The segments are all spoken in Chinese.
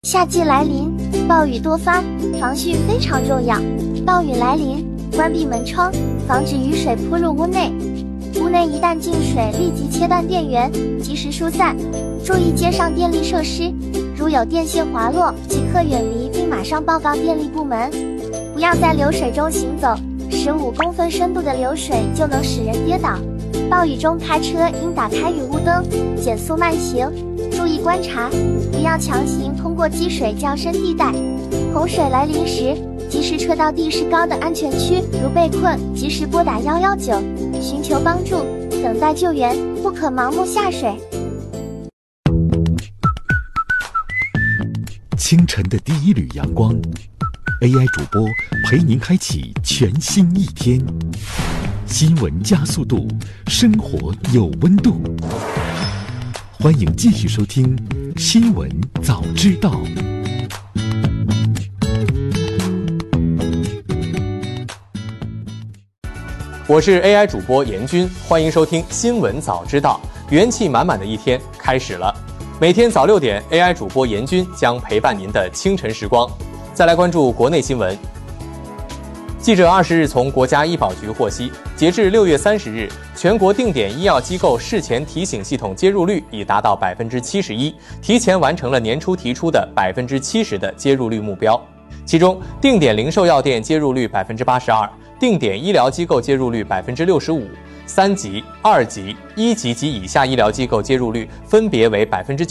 夏季来临，暴雨多发，防汛非常重要。暴雨来临，关闭门窗，防止雨水扑入屋内。屋内一旦进水，立即切断电源，及时疏散。注意街上电力设施，如有电线滑落，即刻远离并马上报告电力部门。不要在流水中行走，15公分深度的流水就能使人跌倒。暴雨中开车应打开雨雾灯，减速慢行，注意观察，不要强行通过积水较深地带。洪水来临时，及时撤到地势高的安全区，如被困，及时拨打119，寻求帮助，等待救援，不可盲目下水。 清晨的第一缕阳光 ，AI 主播陪您开启全新一天。新闻加速度，生活有温度。欢迎继续收听《新闻早知道》。 我是 AI 主播严军，欢迎收听《新闻早知道》。元气满满的一天开始了，每天早6点 ，AI 主播严军将陪伴您的清晨时光。再来关注国内新闻。记者20日从国家医保局获悉，截至6月30日，全国定点医药机构事前提醒系统接入率已达到71%，提前完成了年初提出的70%的接入率目标。其中，定点零售药店接入率82%，定点医疗机构接入率65%，3级、2级、1级及以下医疗机构接入率分别为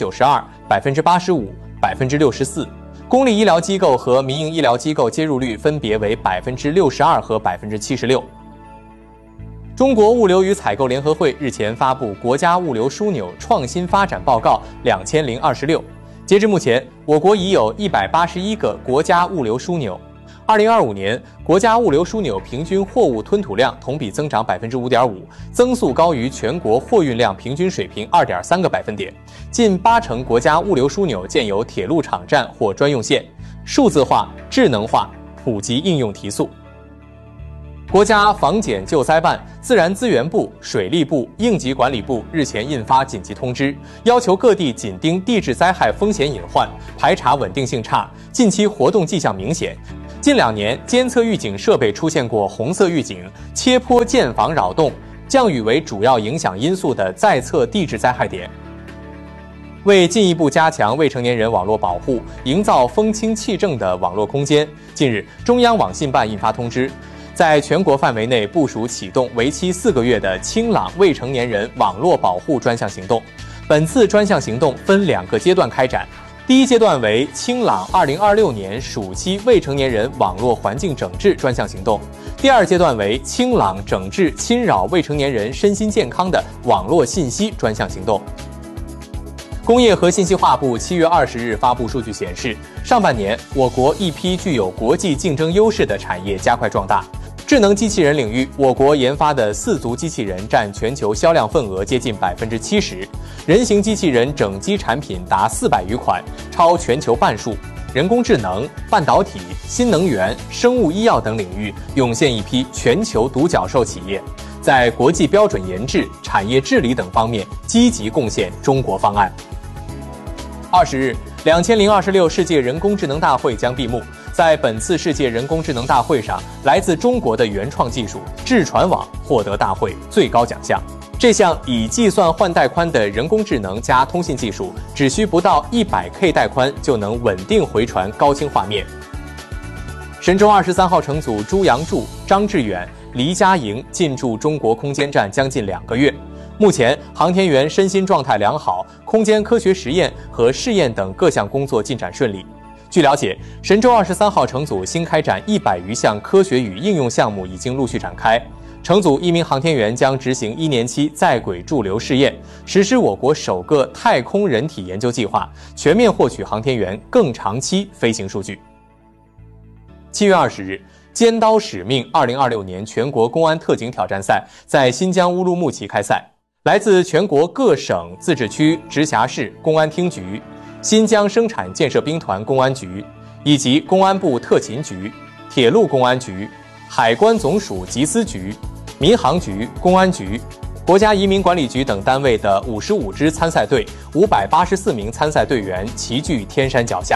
92%、85%、64%。公立医疗机构和民营医疗机构接入率分别为62%和76%。中国物流与采购联合会日前发布《国家物流枢纽创新发展报告2026》。截至目前，我国已有181个国家物流枢纽。2025年，国家物流枢纽平均货物吞吐量同比增长5.5%，增速高于全国货运量平均水平2.3个百分点。近80%国家物流枢纽建有铁路场站或专用线，数字化、智能化、普及应用提速。国家防检救灾办、自然资源部、水利部、应急管理部日前印发紧急通知，要求各地紧盯地质灾害风险隐患，排查稳定性差、近期活动迹象明显。近2年监测预警设备出现过红色预警、切坡建房扰动、降雨为主要影响因素的在测地质灾害点。为进一步加强未成年人网络保护，营造风清气正的网络空间，近日中央网信办印发通知，在全国范围内部署启动为期4个月的清朗未成年人网络保护专项行动。本次专项行动分2个阶段开展，第一阶段为清朗2026年暑期未成年人网络环境整治专项行动，第2阶段为清朗整治侵扰未成年人身心健康的网络信息专项行动。工业和信息化部7月20日发布数据显示，上半年我国一批具有国际竞争优势的产业加快壮大。智能机器人领域，我国研发的4足机器人占全球销量份额接近70%，人形机器人整机产品达400余款，超全球半数。人工智能、半导体、新能源、生物医药等领域涌现一批全球独角兽企业，在国际标准研制、产业治理等方面积极贡献中国方案。20日，2026世界人工智能大会将闭幕。在本次世界人工智能大会上，来自中国的原创技术智传网获得大会最高奖项。这项以计算换带宽的人工智能加通信技术，只需不到100K 带宽就能稳定回传高清画面。神舟23号乘组朱杨柱、张志远、黎佳莹进驻中国空间站将近2个月。目前，航天员身心状态良好，空间科学实验和试验等各项工作进展顺利。据了解，神舟23号乘组新开展100余项科学与应用项目已经陆续展开。乘组1名航天员将执行1年期在轨驻留试验，实施我国首个太空人体研究计划，全面获取航天员更长期飞行数据。7月20日，尖刀使命2026年全国公安特警挑战赛在新疆乌鲁木齐开赛，来自全国各省、自治区、直辖市公安厅局、新疆生产建设兵团公安局以及公安部特勤局、铁路公安局、海关总署缉私局、民航局、公安局、国家移民管理局等单位的55支参赛队、584名参赛队员齐聚天山脚下。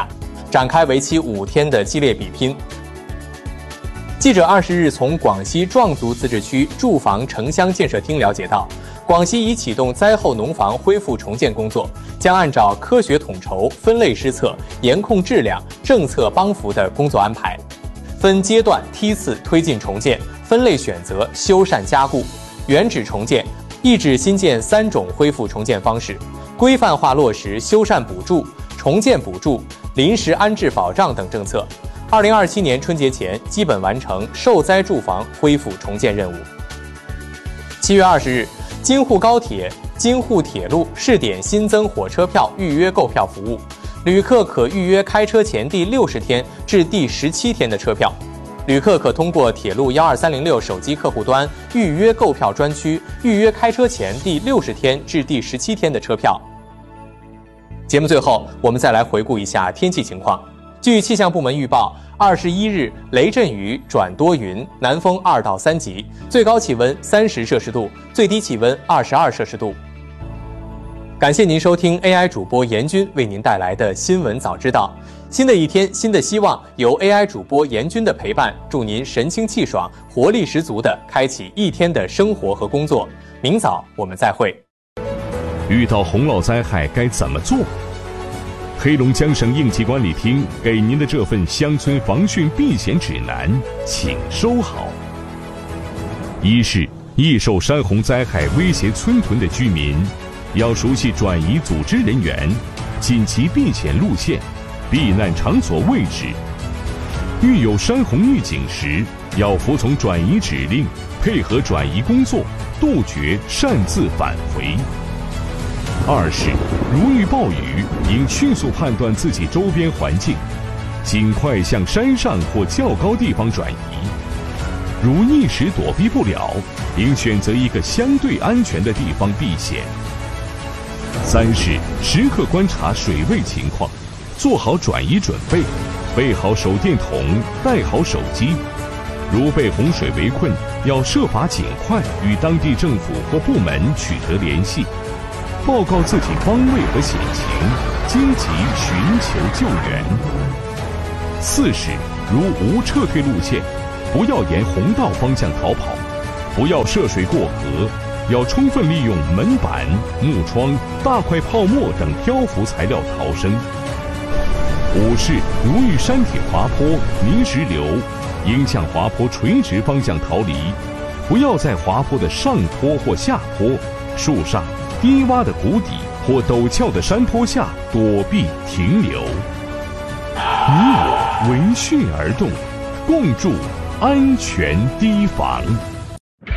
展开为期5天的激烈比拼。记者20日从广西壮族自治区住房城乡建设厅了解到，广西已启动灾后农房恢复重建工作，将按照科学统筹、分类施策、严控质量、政策帮扶的工作安排，分阶段梯次推进重建，分类选择、修缮加固、原址重建、一址新建3种恢复重建方式，规范化落实修缮补助、重建补助、临时安置保障等政策。2027年春节前基本完成受灾住房恢复重建任务。7月20日，京沪高铁、京沪铁路试点新增火车票预约购票服务，旅客可预约开车前第60天至第17天的车票。旅客可通过铁路12306手机客户端预约购票专区预约开车前第60天至第17天的车票。节目最后，我们再来回顾一下天气情况。据气象部门预报，21日雷阵雨转多云，南风2到3级，最高气温30摄氏度，最低气温22摄氏度。感谢您收听 AI 主播严军为您带来的新闻早知道。新的一天，新的希望，由 AI 主播严军的陪伴，祝您神清气爽、活力十足地开启一天的生活和工作。明早我们再会。 遇到洪涝灾害该怎么做？黑龙江省应急管理厅给您的这份乡村防汛避险指南，请收好。一是易受山洪灾害威胁村屯的居民，要熟悉转移组织人员、紧急避险路线、避难场所位置。遇有山洪预警时，要服从转移指令，配合转移工作，杜绝擅自返回。二是如遇暴雨，应迅速判断自己周边环境，尽快向山上或较高地方转移。如一时躲避不了，应选择一个相对安全的地方避险。三是时刻观察水位情况，做好转移准备，备好手电筒，带好手机。如被洪水围困，要设法尽快与当地政府或部门取得联系，报告自己方位和险情，积极寻求救援。四是如无撤退路线，不要沿洪道方向逃跑，不要涉水过河，要充分利用门板、木窗、大块泡沫等漂浮材料逃生。五是如遇山体滑坡、泥石流，应向滑坡垂直方向逃离，不要在滑坡的上坡或下坡、树上、低洼的谷底或陡峭的山坡下躲避停留。你我闻讯而动，共筑安全堤防。